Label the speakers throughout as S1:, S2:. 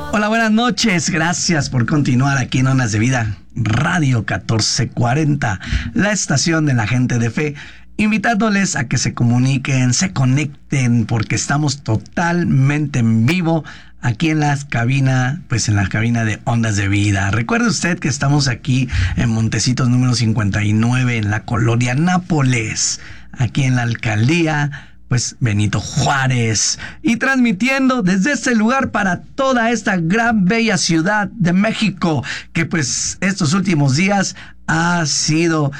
S1: Hola, buenas noches. Gracias por continuar aquí en Ondas de Vida, Radio 1440, la estación de la gente de fe, invitándoles a que se comuniquen, se conecten, porque estamos totalmente en vivo aquí en la cabina, en la cabina de Ondas de Vida. Recuerde usted que estamos aquí en Montecitos número 59, en la colonia Nápoles, aquí en la alcaldía Benito Juárez, y transmitiendo desde este lugar para toda esta gran bella ciudad de México, que estos últimos días ha sido,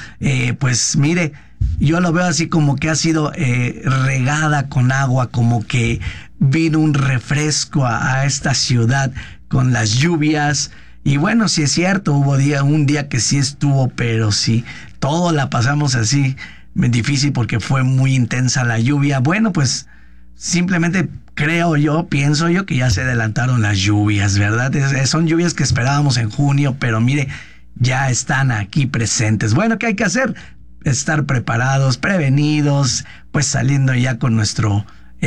S1: mire, yo lo veo así como que ha sido regada con agua, como que vino un refresco a esta ciudad con las lluvias. Y bueno, sí es cierto, hubo un día que sí estuvo, pero sí, todo la pasamos así difícil porque fue muy intensa la lluvia. Bueno, simplemente pienso yo que ya se adelantaron las lluvias, ¿verdad? Son lluvias que esperábamos en junio, pero mire, ya están aquí presentes. Bueno, ¿qué hay que hacer? Estar preparados, prevenidos, saliendo ya con nuestro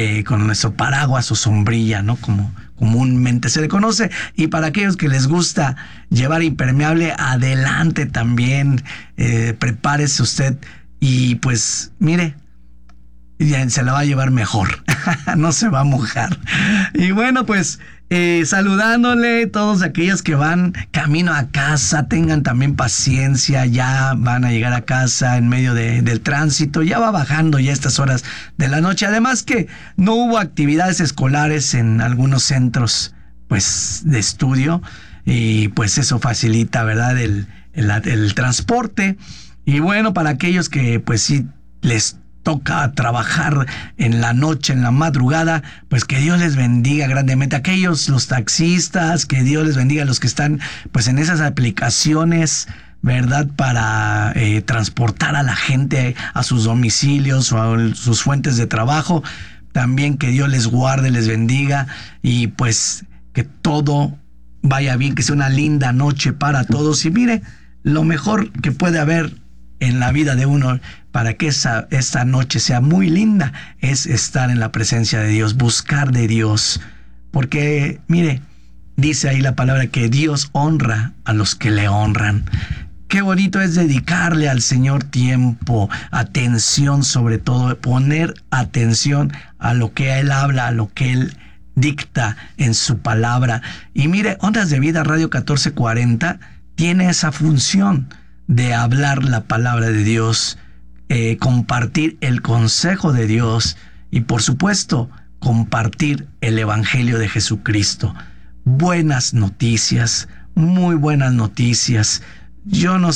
S1: paraguas o sombrilla, ¿no? Como comúnmente se le conoce. Y para aquellos que les gusta llevar impermeable, adelante también, prepárese usted. Y mire, ya se la va a llevar mejor, no se va a mojar. Y bueno, saludándole a todos aquellos que van camino a casa, tengan también paciencia, ya van a llegar a casa en medio del tránsito, ya va bajando ya estas horas de la noche. Además que no hubo actividades escolares en algunos centros de estudio, y eso facilita, ¿verdad?, el transporte. Y bueno, para aquellos que sí les toca trabajar en la noche, en la madrugada, que Dios les bendiga grandemente. Aquellos, los taxistas, que Dios les bendiga a los que están en esas aplicaciones, ¿verdad?, para transportar a la gente a sus domicilios o a sus fuentes de trabajo. También que Dios les guarde, les bendiga, y que todo vaya bien, que sea una linda noche para todos. Y mire, lo mejor que puede haber en la vida de uno para que esta noche sea muy linda es estar en la presencia de Dios, buscar de Dios, porque mire, dice ahí la palabra que Dios honra a los que le honran. Qué bonito es dedicarle al Señor tiempo, atención, sobre todo poner atención a lo que Él habla, a lo que Él dicta en su palabra. Y mire, Ondas de Vida Radio 1440 tiene esa función de hablar la palabra de Dios, compartir el consejo de Dios y, por supuesto, compartir el Evangelio de Jesucristo. Buenas noticias, muy buenas noticias. Yo no